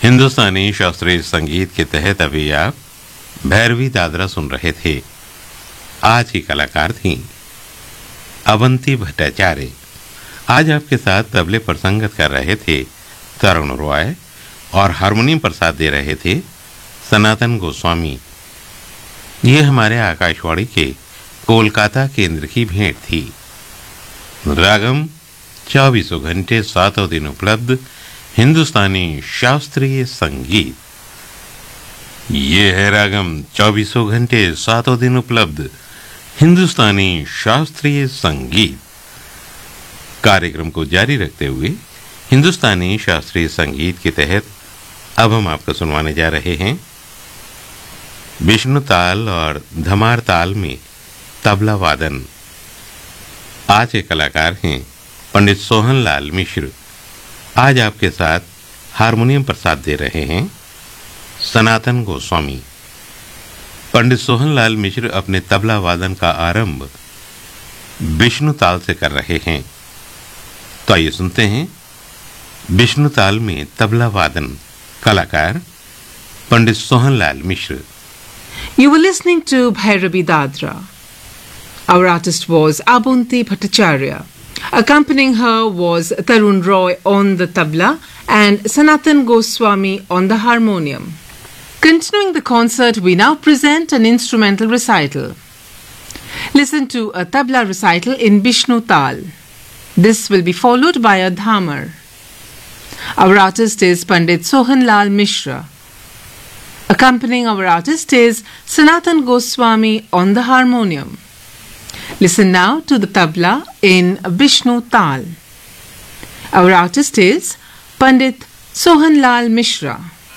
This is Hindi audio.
हिंदुस्तानी शास्त्रीय संगीत के तहत अभी आप भैरवी दादरा सुन रहे थे। आज की कलाकार थीं अवंती भट्टाचार्य। आज आपके साथ तबले पर संगत कर रहे थे तरुण रॉय और हारमोनियम पर साथ दे रहे थे सनातन गोस्वामी। ये हमारे आकाशवाणी के कोलकाता केंद्र की भेंट थी। रागम 24 घंटे 7 दिन उपलब्ध हिंदुस्तानी शास्त्रीय संगीत। ये है रागम 24 घंटे 7 दिन उपलब्ध हिंदुस्तानी शास्त्रीय संगीत। कार्यक्रम को जारी रखते हुए हिंदुस्तानी शास्त्रीय संगीत के तहत अब हम आपको सुनवाने जा रहे हैं विष्णु ताल और धमार ताल में तबला वादन। आज के कलाकार हैं पंडित सोहनलाल मिश्र। आज आपके साथ हारमोनियम पर साथ दे रहे हैं सनातन गोस्वामी। पंडित सोहनलाल मिश्र अपने तबला वादन का आरंभ विष्णु ताल से कर रहे हैं। तो आइए सुनते हैं विष्णु ताल में तबला वादन। कलाकार पंडित सोहनलाल मिश्र। You were listening to Bhairavi Dadra. Our artist was Abunti Bhattacharya. Accompanying her was Tarun Roy on the tabla and Sanatan Goswami on the harmonium. Continuing the concert, we now present an instrumental recital. Listen to a tabla recital in Vishnu Tal. This will be followed by a dhamar. Our artist is Pandit Sohanlal Mishra. Accompanying our artist is Sanatan Goswami on the harmonium. Listen now to the tabla in Vishnu Tal. Our artist is Pandit Sohanlal Mishra.